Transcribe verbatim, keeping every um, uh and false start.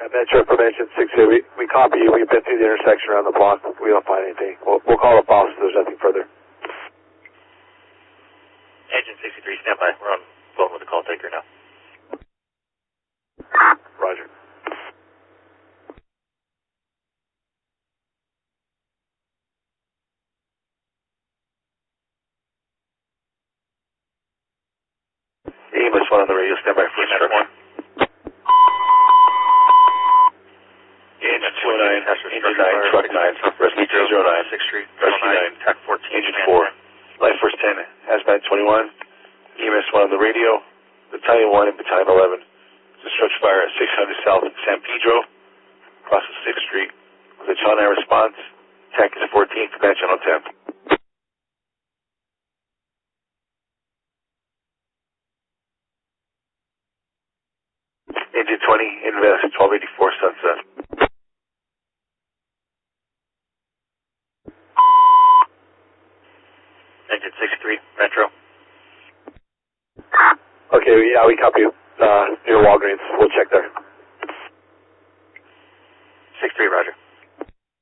Metro Prevention six two, we, we copy you. We've been through the intersection around the block. We don't find anything. We'll, we'll call up boss if there's nothing further. Agent sixty-three, stand by. We're on phone with the call taker now. Roger. E M S one on the radio, stand by for instruction. Engine two oh nine, engine nine, truck nine, rescue two oh nine, sixth Street, rescue nine, T A C fourteen, engine four, life force ten, hazmat twenty-one, E M S one on the radio, battalion one and battalion eleven. It's a structure fire at six hundred South San Pedro, across the sixth Street. With a channel nine response, T A C is fourteen, command channel ten. Engine twenty, invest twelve eighty-four Sunset. Engine sixty-three, Metro. Okay, yeah, we copy you. Uh, near Walgreens. We'll check there. six three, Roger.